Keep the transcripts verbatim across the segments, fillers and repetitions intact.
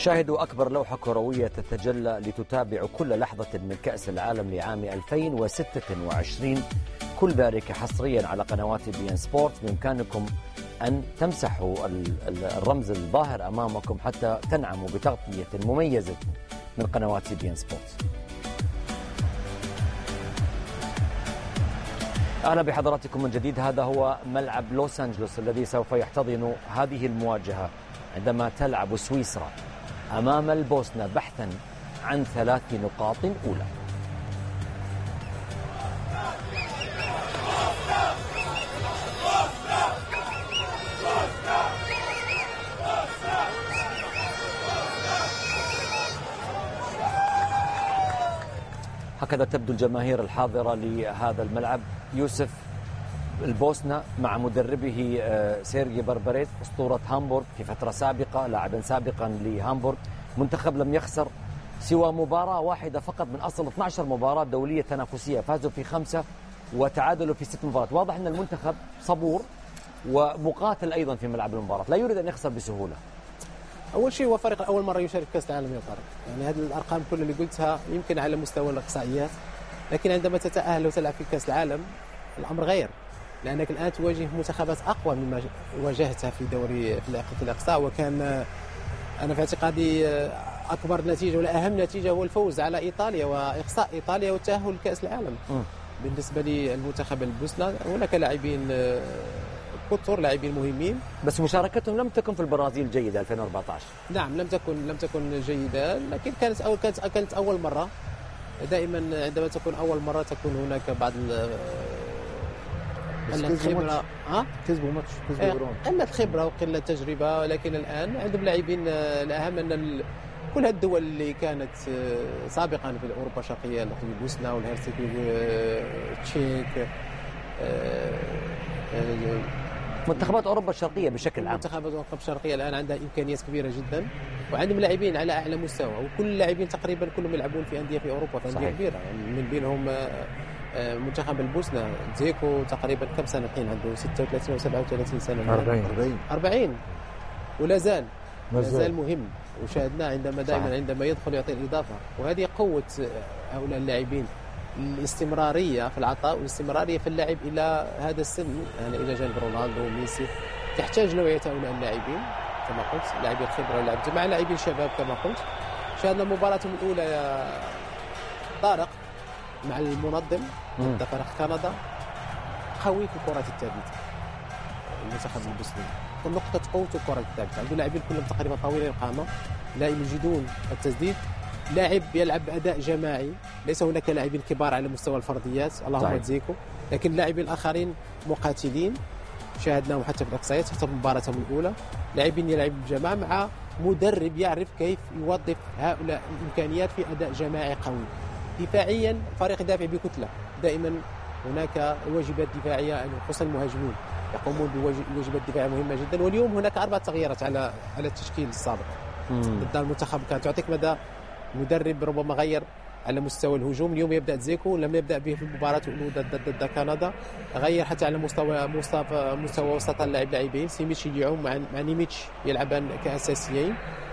شاهدوا أكبر لوحة كروية تتجلى لتتابع كل لحظة من كأس العالم لعام ألفين وستة وعشرين، كل ذلك حصريا على قنوات بي إن سبورت. بإمكانكم أن تمسحوا الرمز الظاهر أمامكم حتى تنعموا بتغطية مميزة من قنوات بي إن سبورت. أهلا بحضراتكم من جديد. هذا هو ملعب لوس أنجلوس الذي سوف يحتضن هذه المواجهة عندما تلعب سويسرا أمام البوسنة بحثا عن ثلاث نقاط أولى. هكذا تبدو الجماهير الحاضرة لهذا الملعب. يوسف، البوسنة مع مدربه سيرجي بربريت أسطورة هامبورغ في فترة سابقة، لاعبا سابقا لهامبورغ. منتخب لم يخسر سوى مباراة واحدة فقط من أصل اثنتي عشرة مباراة دولية تنافسية، فازوا في خمسة وتعادلوا في ست مباريات. واضح أن المنتخب صبور ومقاتل أيضا في ملعب المباراة، لا يريد أن يخسر بسهولة. أول شيء هو فريق أول مرة يشارك في كأس العالم يا طارق، يعني هذه الأرقام كل اللي قلتها يمكن على مستوى الإقصائيات، لكن عندما تتأهل وتلعب في كأس العالم الأمر غير، لأنك الآن تواجه منتخبات أقوى مما واجهتها في دوري في الإقصاء. وكان أنا في اعتقادي أكبر نتيجة ولا أهم نتيجة هو الفوز على إيطاليا وإقصاء إيطاليا والتأهل لكأس العالم. م. بالنسبة للمنتخب البوسنة هناك لاعبين كثر، لاعبين مهمين، بس مشاركتهم لم تكن في البرازيل جيدة ألفين وأربعة عشر. نعم لم تكن لم تكن جيدة، لكن كانت أول كانت كانت أول مرة. دائما عندما تكون أول مرة تكون هناك بعض قلة خبرة، ها كسبوا ماتش كسبوا قلة خبرة وقلة تجربة. لكن الآن عندهم لاعبين. الأهم أن كل الدول اللي كانت سابقا في أوروبا الشرقية مثل البوسنة والهرسك والتشيك، منتخبات أوروبا الشرقية بشكل عام، منتخبات أوروبا الشرقية الآن عندها إمكانيات كبيرة جدا وعندهم لاعبين على أعلى مستوى، وكل اللاعبين تقريبا كلهم يلعبون في أندية في أوروبا، في أندية كبيرة، يعني من بينهم منتخب البوسنة زيكو تقريبا كم سنة الحين عنده ستة وثلاثين أو سبعة وثلاثين سنة، أربعين أربعين ولا زال لا زال مهم، وشاهدناه عندما دائما عندما يدخل يعطي الإضافة. وهذه قوة هؤلاء اللاعبين، الاستمرارية في العطاء والاستمرارية في اللعب إلى هذا السن، يعني إلى جانب رونالدو وميسي تحتاج نوعية هؤلاء اللاعبين كما قلت، لاعبين خبرة لاعب مع لاعبين شباب كما قلت. شاهدنا مباراتهم الأولى يا طارق مع المنظم ضد فريق كندا، قوي في الكرات الثابتة. المنتخب البوسني نقطة قوته الكرات الثابتة، عنده لاعبين كلهم تقريبا طويلي القامة، لا يجيدون التسديد، لاعب يلعب بأداء جماعي، ليس هناك لاعبين كبار على مستوى الفرديات اللهم زيكو، لكن اللاعبين الآخرين مقاتلين شاهدناهم حتى في الإقصائيات حتى في مباراتهم الأولى، لاعبين يلعب بجماعة مع مدرب يعرف كيف يوظف هؤلاء الإمكانيات في أداء جماعي قوي. دفاعيا فريق دافع بكتلة، دائما هناك واجبات دفاعية خصوصا المهاجمين يقومون بواجبات دفاعية مهمة جدا. واليوم هناك أربع تغييرات على على التشكيل السابق ضد المنتخب، كانت تعطيك مدى مدرب ربما غير على مستوى الهجوم. اليوم يبدأ زيكو، لم يبدأ به في المباراة الأولى ضد ضد كندا، غير حتى على مستوى مستوى مستوى وسط اللاعب لاعبين، سيميتش يدعم مع مع نيميتش يلعبان كأساسيين،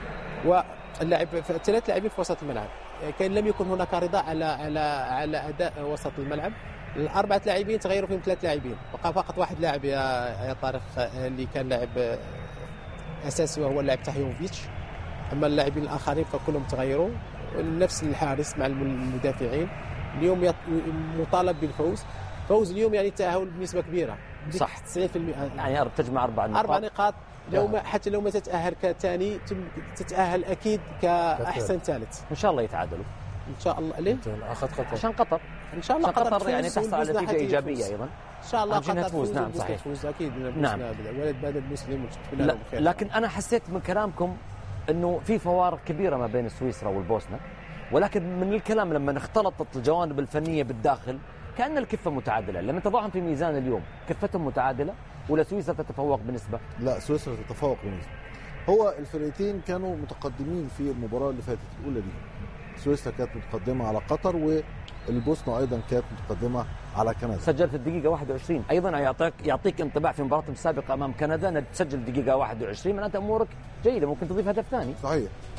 واللاعب ثلاث لاعبين في وسط الملعب. كان لم يكن هناك رضا على على على أداء وسط الملعب. الأربعة لاعبين تغيروا فيهم ثلاث لاعبين، بقى فقط واحد لاعب يا يا طارق اللي كان لاعب أساسي وهو اللاعب تاهيوفيتش، أما اللاعبين الآخرين فكلهم تغيروا. نفس الحارس مع المدافعين. اليوم مطالب بالفوز، فوز اليوم يعني التأهل بنسبة كبيرة صح تسعين بالمئة، يعني تجمع أربع نقاط أربع نقاط لو ما حتى لو ما تتأهل كثاني تتأهل أكيد كأحسن ثالث. إن شاء الله يتعادلوا إن شاء الله. ليه؟ أخذ قطر عشان قطر إن شاء الله قطر, قطر يعني تحصل على نتيجة إيجابية أيضا إن شاء الله. قطر تفوز. نعم صحيح تفوز أكيد. نعم. ولد بلد مسلم لا. لكن أنا حسيت من كلامكم أنه في فوارق كبيرة ما بين سويسرا والبوسنة، ولكن من الكلام لما اختلطت الجوانب الفنية بالداخل كأن الكفة متعادلة. لما تضعهم في ميزان اليوم كفتهم متعادلة ولا سويسرا تتفوق بنسبة؟ لا سويسرا تتفوق بنسبة. هو الفريقين كانوا متقدمين في المباراة اللي فاتت الأولى دي، سويسرا كانت متقدمة على قطر والبوسنة أيضا كانت متقدمة على كندا. سجلت الدقيقة واحد وعشرين أيضا، يعطيك يعطيك انطباع في مباراة السابقة أمام كندا أنك تسجل الدقيقة واحد وعشرين، معناتها أمورك جيدة، ممكن تضيف هدف ثاني. صحيح.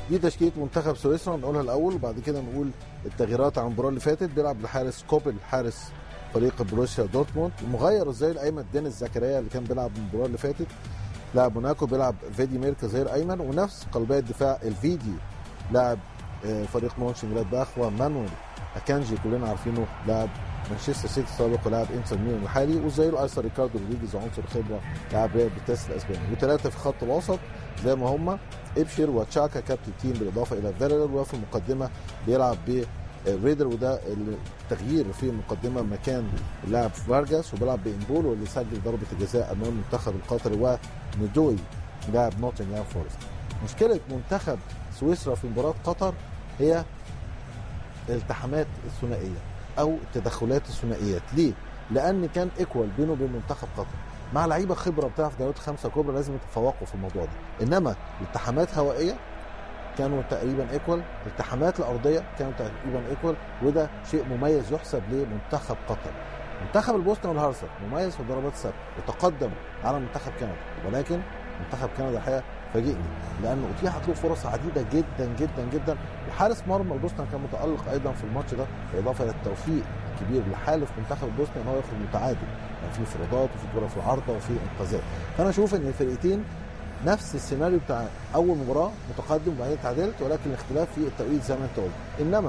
دي تشكيله منتخب سويسرا نقولها الاول وبعد كده نقول التغييرات عن المباراه اللي فاتت. بيلعب الحارس كوبل حارس فريق بروسيا دورتموند، مغير الظهير الايمن دينيس زكريا اللي كان بيلعب المباراه اللي فاتت لاعب موناكو، بيلعب فيدي ميركا ظهير ايمن، ونفس قلبيه الدفاع الفيديو لاعب فريق مونشن جلادباخ، ومانويل اكانجي كلنا عارفينه لاعب مانشستر سيتي السابق ولاعب انتر ميلان الحالي، والظهير الايسر ريكاردو رودريجيز عنصر خبره لاعب ريال بيتيس الاسباني، وثلاثه في خط الوسط زي ما هم ابشر وتشاكا كابتن تيم بالاضافه الى فيرلر، وفي المقدمه بيلعب ب ريدر وده التغيير في المقدمه مكان اللاعب فارجاس، وبيلعب بامبولو اللي سجل ضربه الجزاء امام المنتخب القطري، وندوي لاعب نوتنغهام فورست. مشكله منتخب سويسرا في مباراه قطر هي الالتحامات الثنائيه او التدخلات الثنائيات. ليه؟ لان كان ايكوال بينه وبين منتخب قطر مع لعيبه خبره بتعرف دوريات خمسه كبرى لازم يتفوقوا في الموضوع ده، انما الالتحامات هوائيه كانوا تقريبا ايكوال، الالتحامات الارضيه كانوا تقريبا ايكوال، وده شيء مميز يحسب لمنتخب قطر. منتخب البوسنه والهرسك مميز في الضربات الثابته وتقدم على منتخب كندا، ولكن منتخب كندا الحقيقه فاجئني لانه اتيحت له فرص عديده جدا جدا جدا، وحارس مرمى البوسنه كان متالق ايضا في الماتش ده، بالاضافه الى التوفيق الكبير اللي حالف منتخب البوسنه ان هو يخرج متعادل، يعني في انفرادات وفي كره في العارضه وفي انقاذات. فانا اشوف ان الفرقتين نفس السيناريو بتاع اول مباراه، متقدم وبعدين تعادلت، ولكن الاختلاف في التوقيت زي ما انت قلت. انما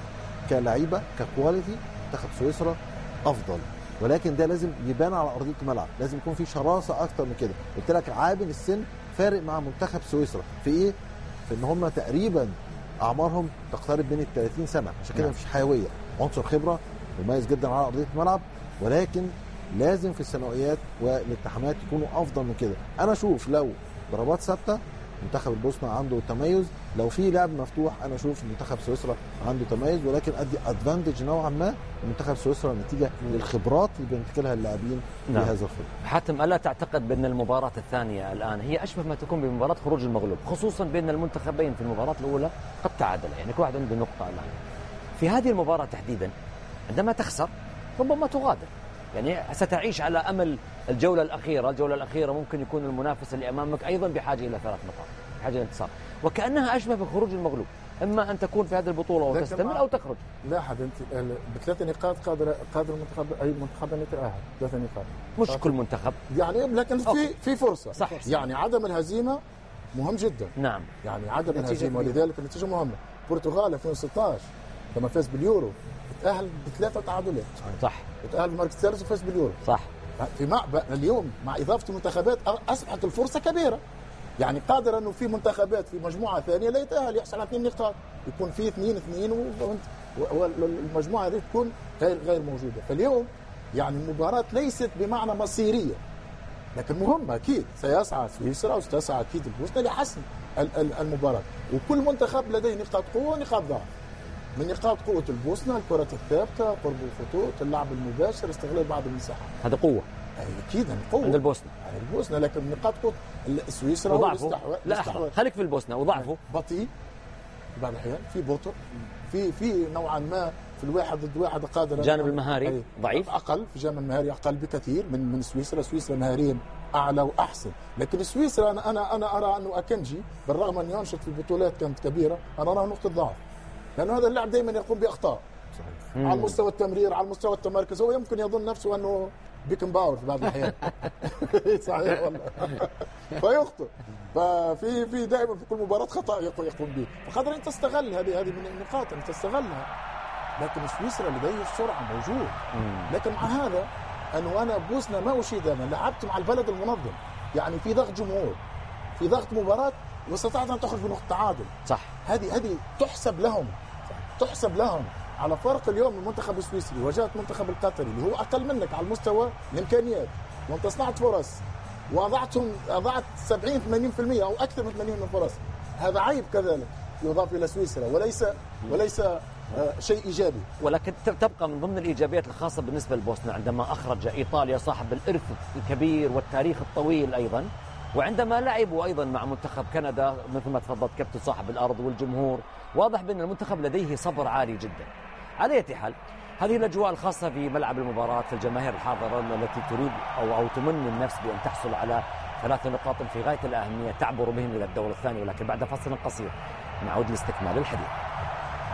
كلعيبه ككواليتي منتخب سويسرا افضل، ولكن ده لازم يبان على ارضيه الملعب، لازم يكون في شراسه اكتر من كده. قلت لك عابن السن فارق مع منتخب سويسرا في ايه؟ في ان هم تقريبا اعمارهم تقترب من ال ثلاثين سنه، عشان كده مفيش حيويه، عنصر خبره مميز جدا على ارضيه الملعب، ولكن لازم في الثانويات والالتحامات يكونوا افضل من كده. انا اشوف لو ضربات ثابته منتخب البوسنه عنده تميز، لو في لعب مفتوح انا اشوف منتخب سويسرا عنده تميز، ولكن ادي ادفانتج نوعا ما منتخب سويسرا نتيجه للخبرات اللي بيمتلكها اللاعبين في نعم. هذا الفريق. حاتم، الا تعتقد بان المباراه الثانيه الان هي اشبه ما تكون بمباراه خروج المغلوب، خصوصا بين المنتخبين في المباراه الاولى قد تعادل، يعني كل واحد عنده نقطه الان. في هذه المباراه تحديدا عندما تخسر ربما تغادر، يعني ستعيش على أمل الجولة الأخيرة. الجولة الأخيرة ممكن يكون المنافس اللي أمامك أيضا بحاجة إلى ثلاث نقاط، بحاجة إلى انتصار، وكأنها أشبه بخروج المغلوب، إما أن تكون في هذه البطولة وتستمر أو تخرج. لاحظ أنت بثلاث نقاط قادر قادر المنتخب أي منتخب أن يتأهل، ثلاث نقاط مش كل منتخب يعني، لكن في في فرصة صح. يعني عدم الهزيمة مهم جدا. نعم، يعني عدم الهزيمة، ولذلك النتيجة مهمة. البرتغال ألفين وستة عشر لما فاز باليورو تأهل بثلاثة تعادلات، صح، وتأهل بالمركز الثالث وفاز باليورو، صح. في مع اليوم مع إضافة المنتخبات أصبحت الفرصة كبيرة، يعني قادر أنه في منتخبات في مجموعة ثانية لا يتأهل يحصل على اثنين نقاط، يكون في اثنين اثنين والمجموعة هذه تكون غير غير موجودة. فاليوم يعني المباراة ليست بمعنى مصيرية، لكن مهمة أكيد، سيسعى سويسرا وستسعى أكيد البوسنة لحسم المباراة، وكل منتخب لديه نقاط قوة ونقاط ضعف. من نقاط قوة البوسنة الكرة الثابتة، قرب الخطوط، اللعب المباشر، استغلال بعض المساحات، هذا قوة أكيد قوة عند البوسنة عند البوسنة. لكن نقاط قوة سويسرا وضعفه، لا خليك في البوسنة، وضعفه بطيء بعض الأحيان، في بطء، في في نوعا ما في الواحد ضد واحد قادر، الجانب المهاري ضعيف، أقل في الجانب المهاري أقل بكثير من من سويسرا. سويسرا مهاريا أعلى وأحسن، لكن سويسرا أنا أنا أنا أرى أنه أكنجي بالرغم أن ينشط في بطولات كانت كبيرة، أنا أراه نقطة ضعف، لأنه هذا اللاعب دائما يقوم بأخطاء صحيح. على مستوى التمرير، على مستوى التمركز، هو يمكن يظن نفسه أنه بيكن باور في بعض الأحيان صحيح والله فيخطئ، ففي في دائما في كل مباراة خطأ يقوم به، فقدر أن تستغل هذه هذه من النقاط أن تستغلها. لكن سويسرا لديه السرعة موجود، لكن مع هذا أنه أنا بوسنا ما أشيد، أنا لعبت مع البلد المنظم، يعني في ضغط جمهور، في ضغط مباراة، واستطعت أن تخرج بنقطة تعادل. صح، هذه هذه تحسب لهم، تحسب لهم على فرق اليوم المنتخب السويسري وجهة المنتخب القطري اللي هو أقل منك على المستوى الإمكانيات، وأنت صنعت فرص وأضعتهم أضعت سبعين ثمانين بالمئة أو أكثر من ثمانين من الفرص. هذا عيب كذلك يضاف إلى سويسرا، وليس وليس شيء إيجابي. ولكن تبقى من ضمن الإيجابيات الخاصة بالنسبة للبوسنة عندما أخرج إيطاليا صاحب الإرث الكبير والتاريخ الطويل أيضا، وعندما لعبوا أيضا مع منتخب كندا مثل ما تفضلت كابتن صاحب الأرض والجمهور، واضح بأن المنتخب لديه صبر عالي جدا. على أي حال، هذه الأجواء الخاصة في ملعب المباراة، في الجماهير الحاضرة التي تريد أو أو تمني النفس بأن تحصل على ثلاث نقاط في غاية الأهمية تعبر بهم إلى الدور الثاني، ولكن بعد فصل قصير نعود لاستكمال الحديث.